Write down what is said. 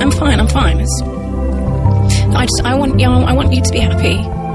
I'm fine. I want you to be happy.